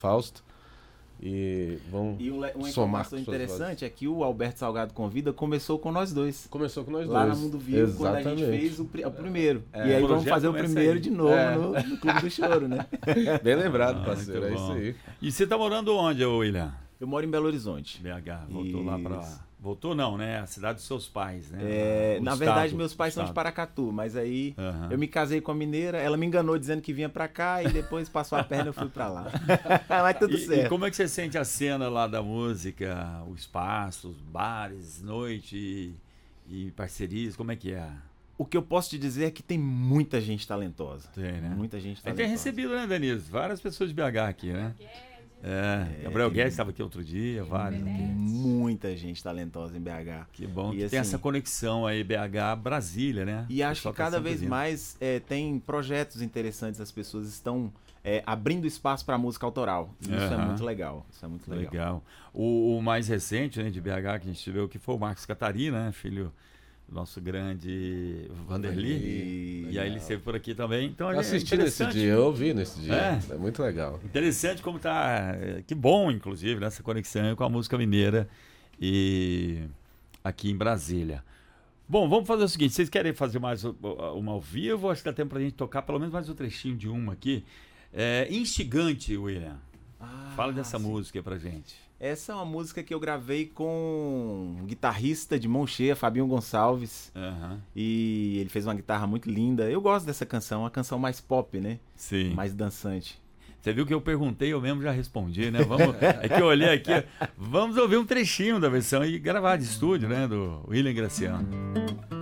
Fausto. E vamos uma somar informação interessante é que o Alberto Salgado Convida começou com nós dois. Começou com nós lá dois. Lá na Mundo Vivo, quando a gente fez o primeiro. E aí vamos fazer o primeiro de novo no Clube do Choro, né? Bem lembrado, parceiro, é isso aí. E você tá morando onde, William? Eu moro em Belo Horizonte. BH, voltou lá pra... Voltou não, né? A cidade dos seus pais, né? Na verdade, meus pais são de Paracatu, mas aí eu me casei com a mineira, ela me enganou dizendo que vinha pra cá e depois passou a perna e eu fui pra lá. Mas tudo certo. E como é que você sente a cena lá da música, o espaço, os bares, noite e parcerias, como é que é? O que eu posso te dizer é que tem muita gente talentosa. Tem, né? Muita gente talentosa. Tem recebido, né, Denise? Várias pessoas de BH aqui, né? Gabriel Guedes estava aqui outro dia, vários aqui. Muita gente talentosa em BH. Que bom e que assim, tem essa conexão aí, BH-Brasília, né? E acho que cada vez mais tem projetos interessantes, as pessoas estão abrindo espaço para música autoral. E isso é muito legal. Isso é muito legal. O mais recente, né, de BH que a gente viu que foi o Marcos Catarina, né, filho do nosso grande Vanderly. E aí ele esteve por aqui também. Então, eu assisti nesse dia, eu ouvi nesse dia. É muito legal. Interessante como tá. Que bom, inclusive, nessa conexão com a música mineira e aqui em Brasília. Bom, vamos fazer o seguinte: vocês querem fazer mais uma ao vivo? Acho que dá tempo pra gente tocar pelo menos mais um trechinho de uma aqui. Instigante, William. Fala dessa música pra gente. Essa é uma música que eu gravei com um guitarrista de mão cheia, Fabinho Gonçalves. E ele fez uma guitarra muito linda. Eu gosto dessa canção, uma canção mais pop, né? Sim. Mais dançante. Você viu que eu perguntei, eu mesmo já respondi, né? É que eu olhei aqui, vamos ouvir um trechinho da versão e gravar de estúdio, né? Do William Graciano.